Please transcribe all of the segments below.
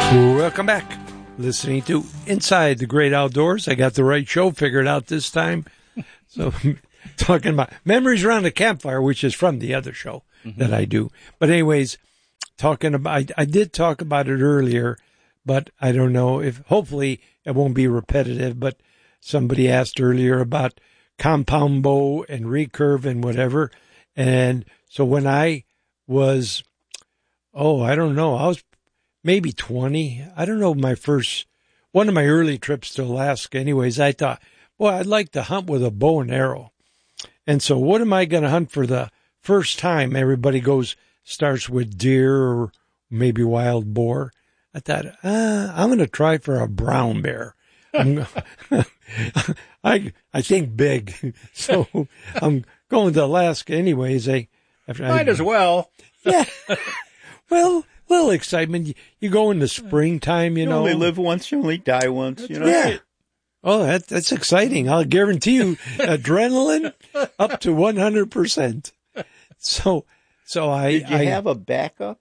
Welcome back. Listening to Inside the Great Outdoors. I got the right show figured out this time. So talking about Memories Around the Campfire, which is from the other show that I do. But anyways, talking about, I did talk about it earlier, but I don't know if, hopefully it won't be repetitive, but somebody asked earlier about compound bow and recurve and whatever. And so when I was, I don't know, I was maybe 20. I don't know, one of my early trips to Alaska. Anyways, I thought, boy, I'd like to hunt with a bow and arrow. And so what am I going to hunt for the first time? Everybody starts with deer or maybe wild boar. I thought, I'm going to try for a brown bear. I think big. So I'm going to Alaska anyways. Might as well. Yeah. Well, little excitement. You go in the springtime, you know. You only live once, you only die once, you know. Yeah. Oh, that's exciting. I'll guarantee you adrenaline up to 100%. So Did you have a backup?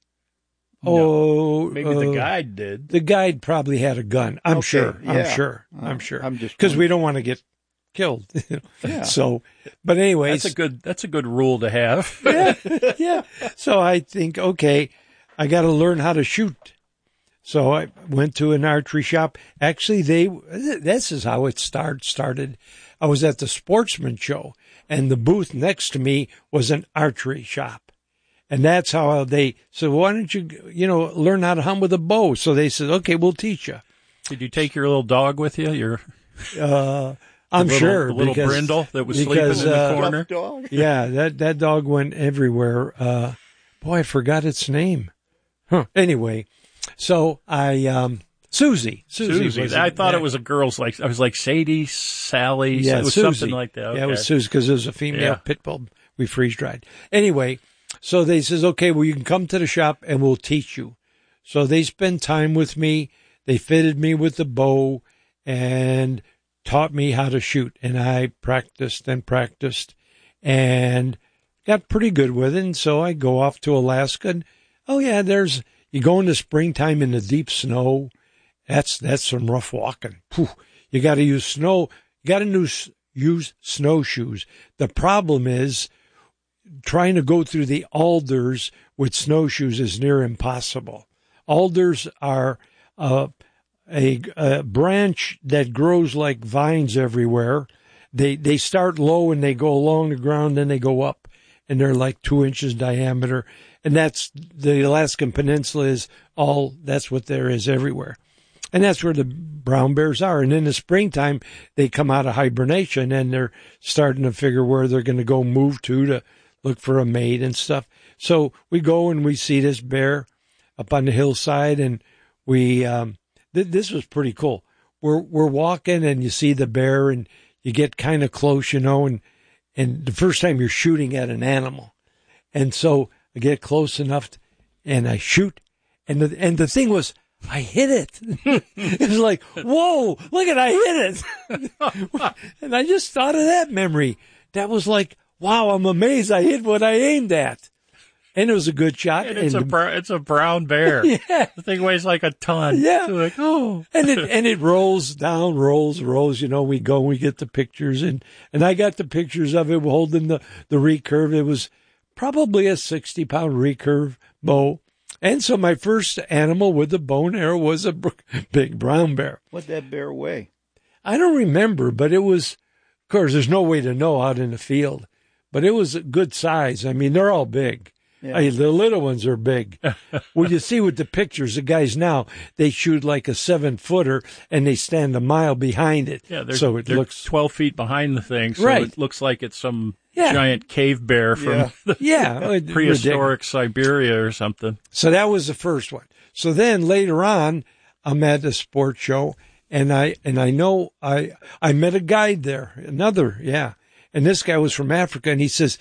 Oh, maybe the guide did. The guide probably had a gun. I'm sure. I'm sure. Because we don't want to get killed. Yeah. So, but anyways, that's a good rule to have. yeah. So I think, okay, I got to learn how to shoot. So I went to an archery shop. Actually, this is how it started. I was at the Sportsman Show, and the booth next to me was an archery shop. And that's how they said, why don't you learn how to hunt with a bow? So they said, okay, we'll teach you. Did you take your little dog with you? I'm sure. The little brindle that was sleeping in the corner. Dog? Yeah, that dog went everywhere. Boy, I forgot its name. Anyway, so Susie. I thought it was a girl's, I was like Sadie, Sally. Yeah, it was Susie. something like that. Okay. Yeah, it was Susie because it was a female pit bull we freeze dried. Anyway, so they says, okay, well, you can come to the shop and we'll teach you. So they spent time with me. They fitted me with the bow and taught me how to shoot. And I practiced and got pretty good with it. And so I go off to Alaska and, you go in the springtime in the deep snow. That's some rough walking. Whew. You got to use snow. You got to use snowshoes. The problem is trying to go through the alders with snowshoes is near impossible. Alders are a branch that grows like vines everywhere. They start low and they go along the ground, then they go up, and they're like 2 inches diameter. And that's the Alaskan Peninsula that's what there is everywhere. And that's where the brown bears are. And in the springtime, they come out of hibernation and they're starting to figure where they're going to go move to look for a mate and stuff. So we go and we see this bear up on the hillside, and we, this was pretty cool. We're walking and you see the bear and you get kind of close, and the first time you're shooting at an animal. And so I get close enough and I shoot, and the thing was, I hit it. It was like, whoa, look at, I hit it. And I just thought of that memory. That was like, wow, I'm amazed I hit what I aimed at. And it was a good shot. And it's a brown bear. Yeah. The thing weighs like a ton. Yeah. So like, oh. And it rolls down, rolls. We go and we get the pictures, and I got the pictures of it holding the recurve. It was probably a 60-pound recurve bow. And so my first animal with the bow and arrow was a big brown bear. What'd that bear weigh? I don't remember, but it was, of course, there's no way to know out in the field, but it was a good size. I mean, they're all big. Yeah. The little ones are big. Well, you see with the pictures, the guys now, they shoot like a 7-footer and they stand a mile behind it. Yeah, so it looks 12 feet behind the thing. So right. It looks like it's some giant cave bear from prehistoric Siberia or something. So that was the first one. So then later on, I'm at a sports show, and I know I met a guide there, and this guy was from Africa, and he says,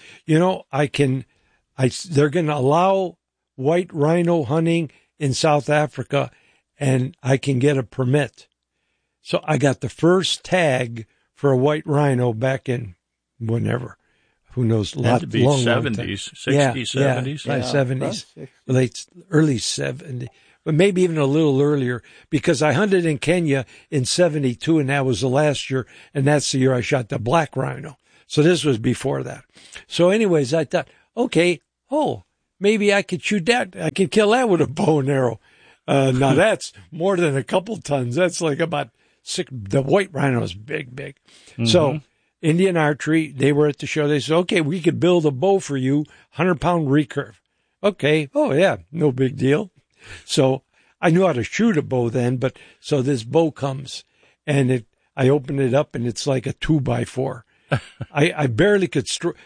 they're going to allow white rhino hunting in South Africa, and I can get a permit. So I got the first tag for a white rhino back in whenever. Who knows? Had to be 70s, 60s, 70s. Yeah, 70s, early 70s. but maybe even a little earlier, because I hunted in Kenya in 72, and that was the last year, and that's the year I shot the black rhino. So this was before that. So anyways, I thought, okay, maybe I could shoot that. I could kill that with a bow and arrow. Now that's more than a couple tons. That's like about 6. The white rhino is big. Mm-hmm. So Indian Archery, they were at the show. They said, okay, we could build a bow for you, 100-pound recurve. Okay. Oh yeah, no big deal. So I knew how to shoot a bow then, but so this bow comes and I open it up and it's like a 2x4. I barely could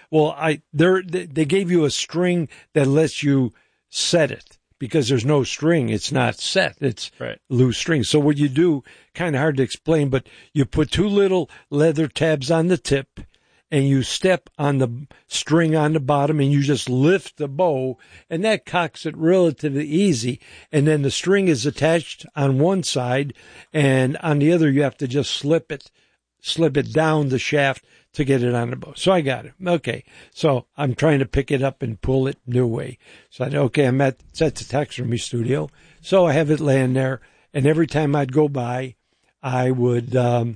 they gave you a string that lets you set it because there's no string. It's not set. It's loose string. So what you do, kind of hard to explain, but you put 2 little leather tabs on the tip and you step on the string on the bottom and you just lift the bow and that cocks it relatively easy. And then the string is attached on one side and on the other you have to just slip it down the shaft to get it on the bow. So I got it. Okay. So I'm trying to pick it up and pull it new way. So I said, okay, it's at the taxidermy studio. So I have it laying there. And every time I'd go by, I would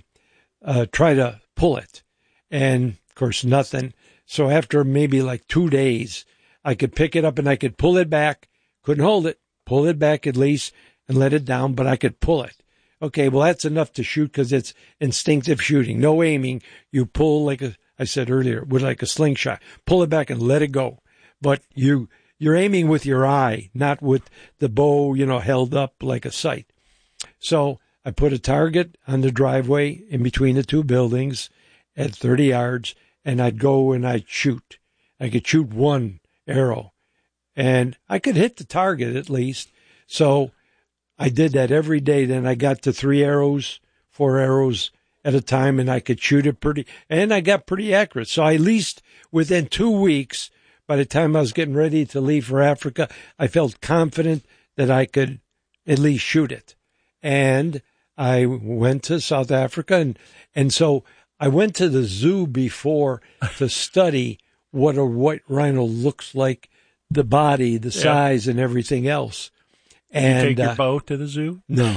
try to pull it. And of course, nothing. So after maybe like 2 days, I could pick it up and I could pull it back. Couldn't hold it. Pull it back at least and let it down, but I could pull it. Okay, well, that's enough to shoot because it's instinctive shooting. No aiming. You pull I said earlier, with like a slingshot. Pull it back and let it go. But you're aiming with your eye, not with the bow, held up like a sight. So I put a target on the driveway in between the 2 buildings at 30 yards, and I'd go and I'd shoot. I could shoot 1 arrow, and I could hit the target at least. So I did that every day. Then I got to 3 arrows, 4 arrows at a time, and I could shoot it and I got pretty accurate. So at least within 2 weeks, by the time I was getting ready to leave for Africa, I felt confident that I could at least shoot it. And I went to South Africa, and so I went to the zoo before to study what a white rhino looks like, the body, the size, and everything else. And you take your bow to the zoo? No.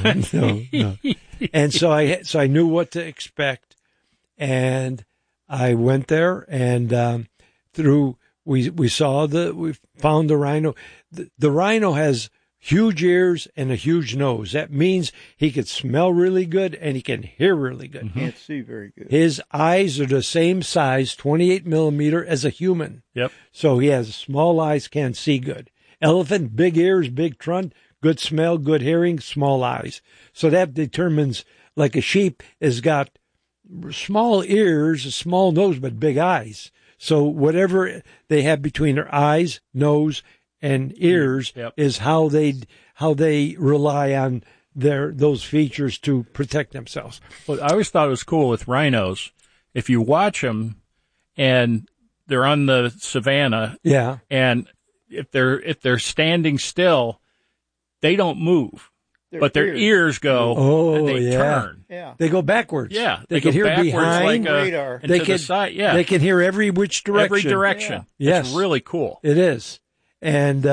And so I knew what to expect, and I went there, and we found the rhino. The rhino has huge ears and a huge nose. That means he can smell really good and he can hear really good. Mm-hmm. Can't see very good. His eyes are the same size, 28 millimeter, as a human. Yep. So he has small eyes, can't see good. Elephant, big ears, big trunk. Good smell, good hearing, small eyes. So that determines, like a sheep has got small ears, a small nose, but big eyes. So whatever they have between their eyes, nose, and ears is how they rely on those features to protect themselves. Well, I always thought it was cool with rhinos. If you watch them and they're on the savannah, and if they're standing still, they don't move, but their ears go and they turn. Yeah. They go backwards. Yeah. They can hear behind. Like radar. They can, the side. Yeah. They can hear every which direction. Every direction. Yeah. Yes. It's really cool. It is. And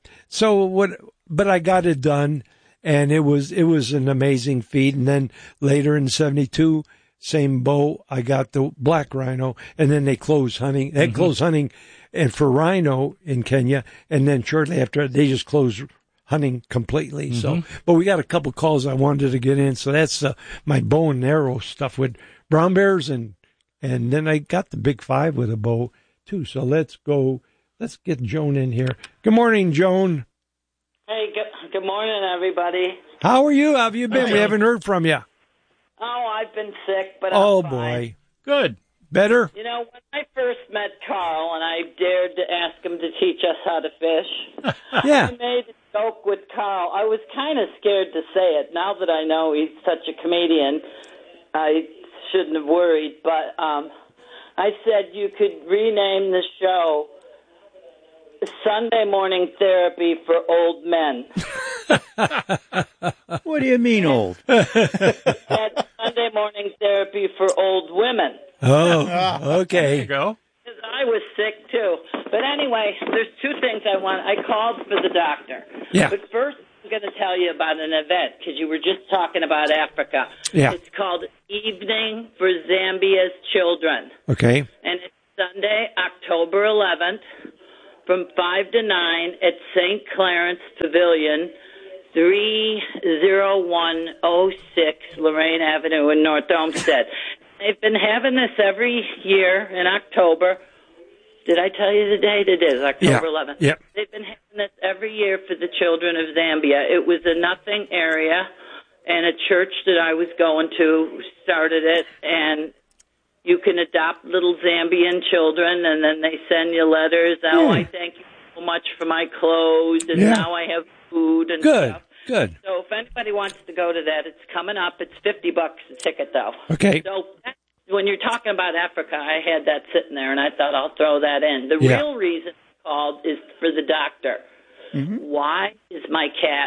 but I got it done, and it was an amazing feat. And then later in 72, same bow, I got the black rhino, and then they closed hunting. They closed hunting and for rhino in Kenya, and then shortly after they just closed hunting completely. Mm-hmm. So, but we got a couple calls I wanted to get in. So that's my bow and arrow stuff with brown bears, and then I got the big 5 with a bow too. So let's get Joan in here. Good morning, Joan. Hey, good morning, everybody. How are you? How have you been? We haven't heard from you. Oh, I've been sick, but I'm fine. Boy. Good. Better? When I first met Carl and I dared to ask him to teach us how to fish, yeah. I made a joke with Carl. I was kind of scared to say it. Now that I know he's such a comedian, I shouldn't have worried. But I said you could rename the show Sunday Morning Therapy for Old Men. What do you mean old? Sunday Morning Therapy for Old Women. Oh, okay. There you go. Because I was sick, too. But anyway, there's 2 things I called for the doctor. Yeah. But first, I'm going to tell you about an event because you were just talking about Africa. Yeah. It's called Evening for Zambia's Children. Okay. And it's Sunday, October 11th, from 5 to 9 at St. Clarence Pavilion, 30106 Lorraine Avenue in North Olmsted. They've been having this every year in October. Did I tell you the date? It is October 11th. Yeah. They've been having this every year for the children of Zambia. It was a nothing area, and a church that I was going to started it, and you can adopt little Zambian children, and then they send you letters. Oh, I thank you so much for my clothes, and now I have food and stuff. Good. So if anybody wants to go to that, it's coming up. It's $50 a ticket, though. Okay. So when you're talking about Africa, I had that sitting there, and I thought I'll throw that in. The real reason it's called is for the doctor. Mm-hmm. Why is my cat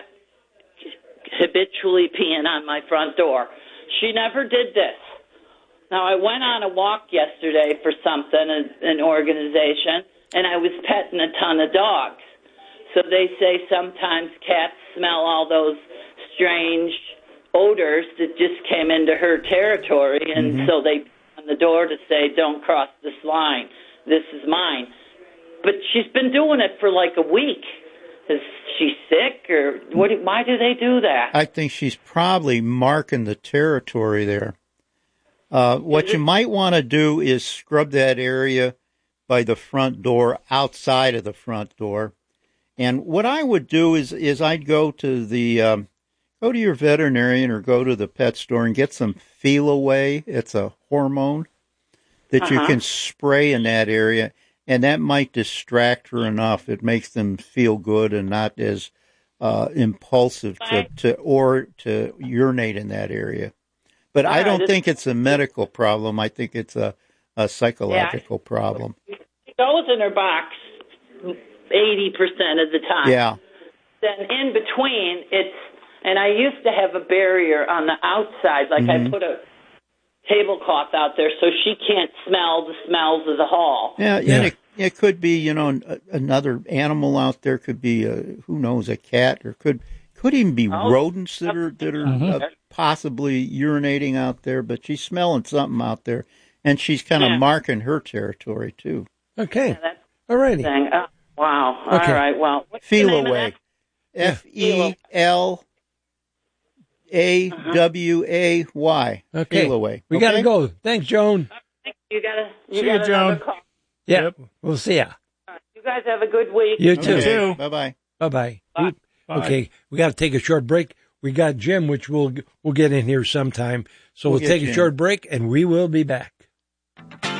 habitually peeing on my front door? She never did this. Now, I went on a walk yesterday for something, an organization, and I was petting a ton of dogs. So they say sometimes cats smell all those strange odors that just came into her territory, and so they on the door to say, don't cross this line. This is mine. But she's been doing it for like a week. Is she sick, or why do they do that? I think she's probably marking the territory there. What you might want to do is scrub that area by the front door, outside of the front door. And what I would do is I'd go to go to your veterinarian or go to the pet store and get some Feel Away. It's a hormone that you can spray in that area, and that might distract her enough. It makes them feel good and not as impulsive to urinate in that area. But I don't think it's a medical problem. I think it's a psychological problem. She goes in her box 80% of the time. Yeah. Then in between, and I used to have a barrier on the outside, like I put a tablecloth out there so she can't smell the smells of the hall. Yeah, and it could be, another animal out there. Could be, who knows, a cat, or could even be rodents that are possibly urinating out there. But she's smelling something out there, and she's kind of marking her territory too. Okay, all righty. Wow. Okay. All right. Well, Feel Away. FELAWAY. Okay. Feel Away. We got to go. Thanks, Joan. You got you, Joan. Call. Yep. We'll see ya. You guys have a good week. You too. Okay. Bye-bye. Bye-bye. Bye. Okay. We got to take a short break. We got Jim, which we'll get in here sometime. So we'll take a short break, and we will be back.